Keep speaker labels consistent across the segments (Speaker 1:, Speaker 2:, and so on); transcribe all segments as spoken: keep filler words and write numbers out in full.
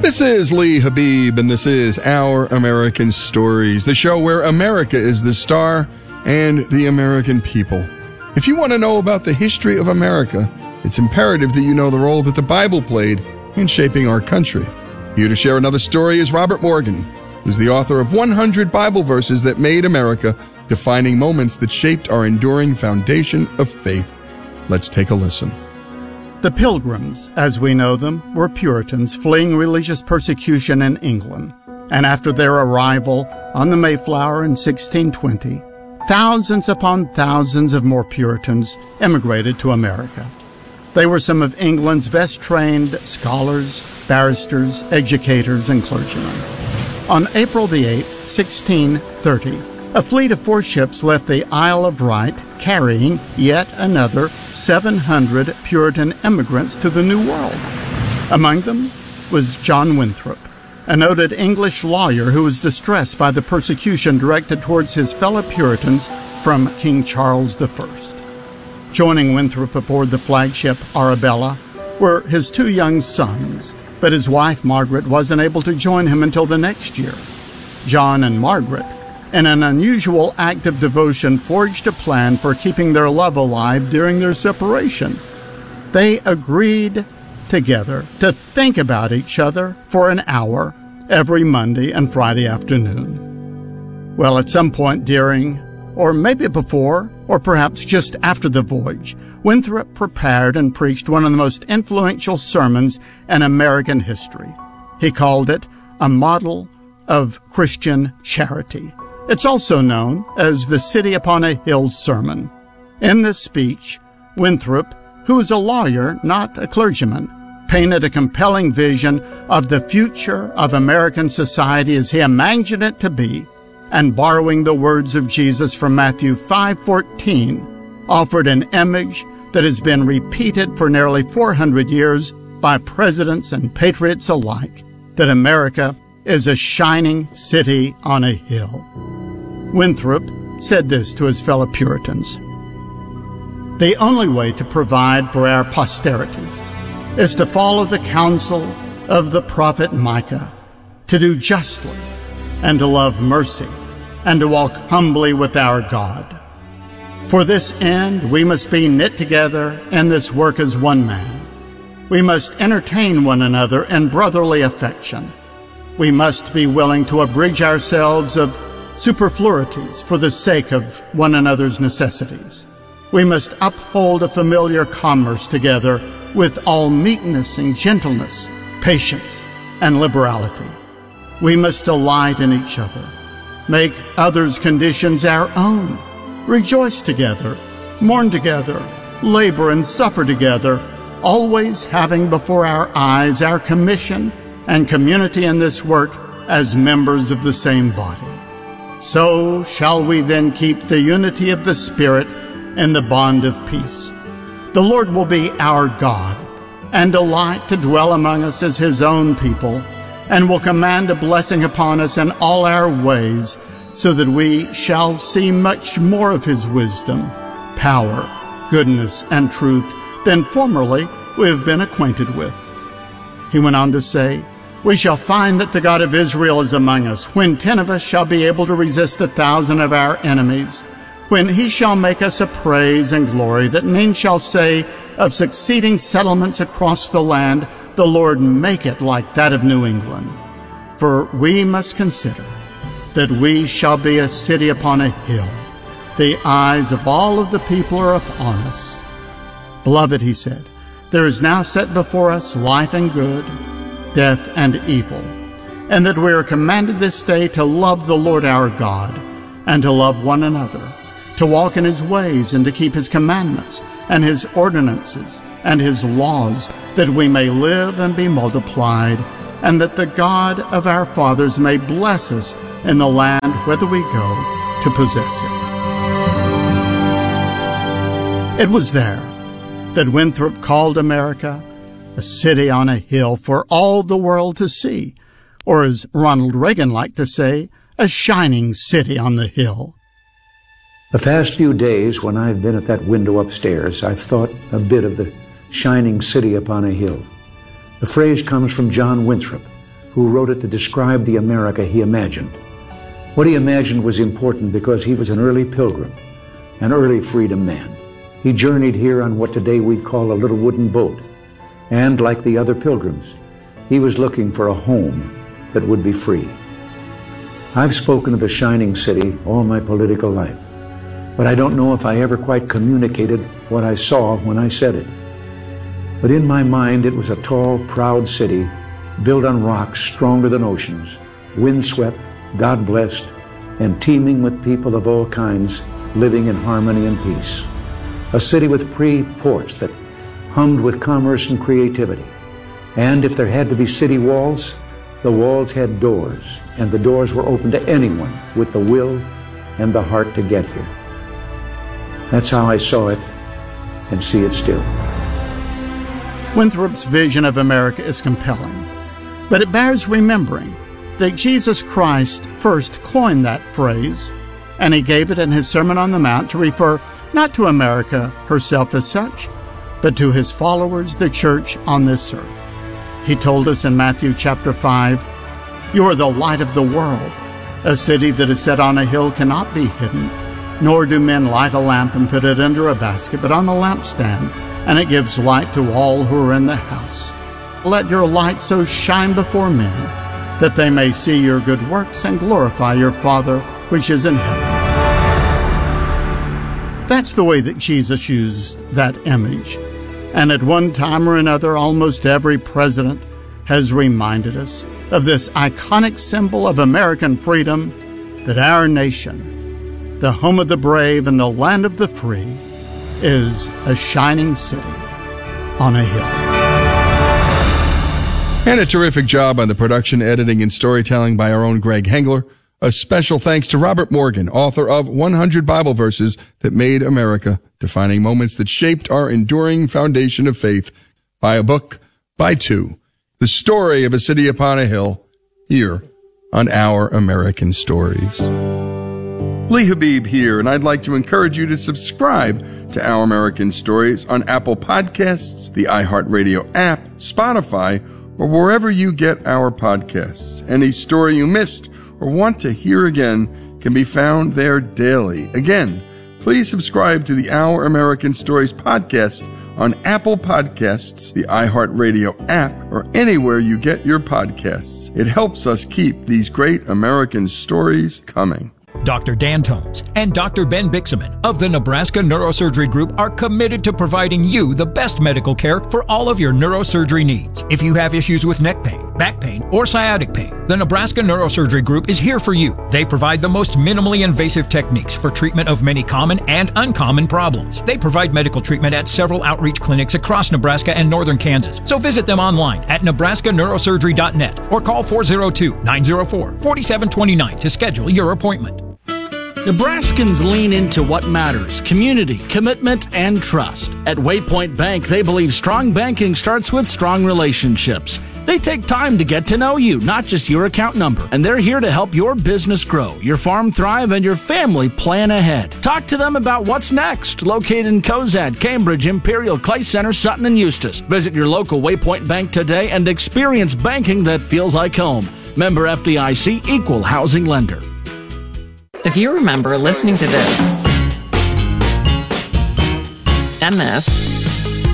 Speaker 1: This is Lee Habib, and this is Our American Stories, the show where America is the star and the American people. If you want to know about the history of America, it's imperative that you know the role that the Bible played in shaping our country. Here to share another story is Robert Morgan, who's the author of one hundred Bible verses that made America, defining moments that shaped our enduring foundation of faith. Let's take a listen.
Speaker 2: The Pilgrims, as we know them, were Puritans fleeing religious persecution in England. And after their arrival on the Mayflower in sixteen twenty, thousands upon thousands of more Puritans emigrated to America. They were some of England's best trained scholars, barristers, educators, and clergymen. On April the eighth, sixteen thirty, a fleet of four ships left the Isle of Wight carrying yet another seven hundred Puritan immigrants to the New World. Among them was John Winthrop, a noted English lawyer who was distressed by the persecution directed towards his fellow Puritans from King Charles the First. Joining Winthrop aboard the flagship Arabella were his two young sons, but his wife Margaret wasn't able to join him until the next year. John and Margaret, in an unusual act of devotion, forged a plan for keeping their love alive during their separation. They agreed together to think about each other for an hour every Monday and Friday afternoon. Well, at some point during, or maybe before, or perhaps just after the voyage, Winthrop prepared and preached one of the most influential sermons in American history. He called it a model of Christian charity. It's also known as the City Upon a Hill Sermon. In this speech, Winthrop, who is a lawyer, not a clergyman, painted a compelling vision of the future of American society as he imagined it to be, and borrowing the words of Jesus from Matthew five fourteen, offered an image that has been repeated for nearly four hundred years by presidents and patriots alike, that America is a shining city on a hill. Winthrop said this to his fellow Puritans: "The only way to provide for our posterity is to follow the counsel of the prophet Micah, to do justly and to love mercy and to walk humbly with our God. For this end we must be knit together in this work as one man. We must entertain one another in brotherly affection. We must be willing to abridge ourselves of superfluities for the sake of one another's necessities. We must uphold a familiar commerce together with all meekness and gentleness, patience and liberality. We must delight in each other, make others' conditions our own, rejoice together, mourn together, labor and suffer together, always having before our eyes our commission and community in this work as members of the same body. So shall we then keep the unity of the Spirit in the bond of peace. The Lord will be our God, and delight to dwell among us as His own people, and will command a blessing upon us in all our ways, so that we shall see much more of His wisdom, power, goodness, and truth than formerly we have been acquainted with." He went on to say, "We shall find that the God of Israel is among us, when ten of us shall be able to resist a thousand of our enemies, when He shall make us a praise and glory, that men shall say of succeeding settlements across the land, the Lord make it like that of New England. For we must consider that we shall be a city upon a hill. The eyes of all of the people are upon us. Beloved," he said, "there is now set before us life and good, death and evil, and that we are commanded this day to love the Lord our God, and to love one another, to walk in His ways, and to keep His commandments, and His ordinances, and His laws, that we may live and be multiplied, and that the God of our fathers may bless us in the land whither we go to possess it." It was there that Winthrop called America a city on a hill for all the world to see, or as Ronald Reagan liked to say, a shining city on the hill.
Speaker 3: The past few days, when I've been at that window upstairs, I've thought a bit of the shining city upon a hill. The phrase comes from John Winthrop, who wrote it to describe the America he imagined. What he imagined was important because he was an early pilgrim, an early freedom man. He journeyed here on what today we'd call a little wooden boat. And like the other pilgrims, he was looking for a home that would be free. I've spoken of the shining city all my political life, but I don't know if I ever quite communicated what I saw when I said it. But in my mind, it was a tall, proud city built on rocks stronger than oceans, windswept, God-blessed, and teeming with people of all kinds living in harmony and peace. A city with free ports that hummed with commerce and creativity. And if there had to be city walls, the walls had doors, and the doors were open to anyone with the will and the heart to get here. That's how I saw it and see it still.
Speaker 2: Winthrop's vision of America is compelling, but it bears remembering that Jesus Christ first coined that phrase, and he gave it in his Sermon on the Mount to refer not to America herself as such, but to his followers, the church on this earth. He told us in Matthew chapter five, "You are the light of the world. A city that is set on a hill cannot be hidden, nor do men light a lamp and put it under a basket, but on a lampstand, and it gives light to all who are in the house. Let your light so shine before men, that they may see your good works and glorify your Father which is in heaven." That's the way that Jesus used that image. And at one time or another, almost every president has reminded us of this iconic symbol of American freedom, that our nation, the home of the brave and the land of the free, is a shining city on a hill.
Speaker 1: And a terrific job on the production, editing, and storytelling by our own Greg Hengler. A special thanks to Robert Morgan, author of one hundred Bible Verses That Made America, defining moments that shaped our enduring foundation of faith, by a book, by two, the story of a city upon a hill, here on Our American Stories. Lee Habib here, and I'd like to encourage you to subscribe to Our American Stories on Apple Podcasts, the iHeartRadio app, Spotify, or wherever you get our podcasts. Any story you missed or want to hear again can be found there daily. Again, please subscribe to the Our American Stories podcast on Apple Podcasts, the iHeartRadio app, or anywhere you get your podcasts. It helps us keep these great American stories coming.
Speaker 4: Doctor Dan Tones and Doctor Ben Bixaman of the Nebraska Neurosurgery Group are committed to providing you the best medical care for all of your neurosurgery needs. If you have issues with neck pain, back pain, or sciatic pain, the Nebraska Neurosurgery Group is here for you. They provide the most minimally invasive techniques for treatment of many common and uncommon problems. They provide medical treatment at several outreach clinics across Nebraska and northern Kansas. So visit them online at nebraska neurosurgery dot net or call four oh two, nine oh four, four seven two nine to schedule your appointment.
Speaker 5: Nebraskans lean into what matters: community, commitment, and trust. At Waypoint Bank, they believe strong banking starts with strong relationships. They take time to get to know you, not just your account number. And they're here to help your business grow, your farm thrive, and your family plan ahead. Talk to them about what's next. Located in Cozad, Cambridge, Imperial, Clay Center, Sutton, and Eustis. Visit your local Waypoint Bank today and experience banking that feels like home. Member F D I C, Equal Housing Lender.
Speaker 6: If you remember listening to this, and this,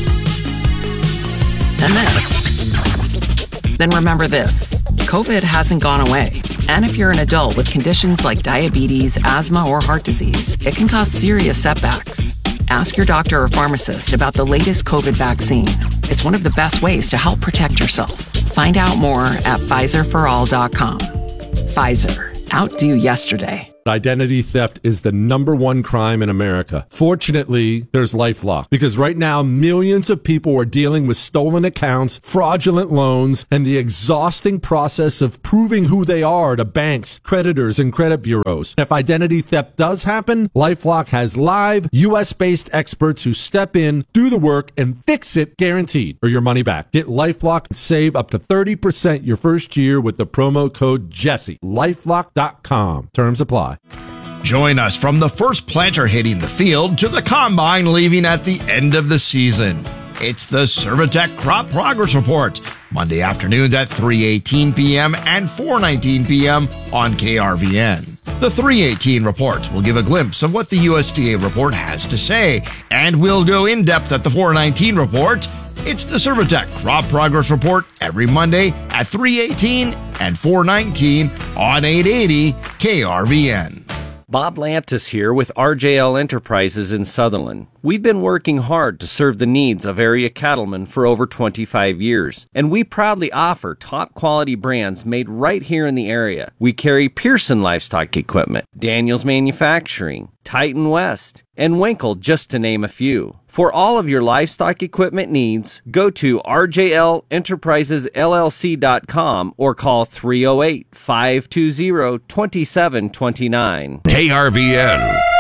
Speaker 6: and this, then remember this: COVID hasn't gone away. And if you're an adult with conditions like diabetes, asthma, or heart disease, it can cause serious setbacks. Ask your doctor or pharmacist about the latest COVID vaccine. It's one of the best ways to help protect yourself. Find out more at Pfizer for all dot com. Pfizer. Outdo yesterday.
Speaker 7: Identity theft is the number one crime in America. Fortunately, there's LifeLock, because right now millions of people are dealing with stolen accounts, fraudulent loans, and the exhausting process of proving who they are to banks, creditors, and credit bureaus. If identity theft does happen, LifeLock has live U S based experts who step in, do the work, and fix it, guaranteed, or your money back. Get LifeLock and save up to thirty percent your first year with the promo code Jesse. LifeLock dot com. Terms apply.
Speaker 8: Join us from the first planter hitting the field to the combine leaving at the end of the season. It's the Servitech Crop Progress Report, Monday afternoons at three eighteen p.m. and four nineteen p.m. on K R V N. The three eighteen report will give a glimpse of what the U S D A report has to say, and we'll go in depth at the four nineteen report. It's the Servitech Crop Progress Report every Monday at three eighteen and four nineteen on eight eighty K R V N.
Speaker 9: Bob Lantis here with R J L Enterprises in Sutherland. We've been working hard to serve the needs of area cattlemen for over twenty-five years, and we proudly offer top quality brands made right here in the area. We carry Pearson Livestock Equipment, Daniels Manufacturing, Titan West, and Winkle, just to name a few. For all of your livestock equipment needs, go to R J L Enterprises L L C dot com or call three oh eight, five two zero, two seven two nine.
Speaker 10: K R V N.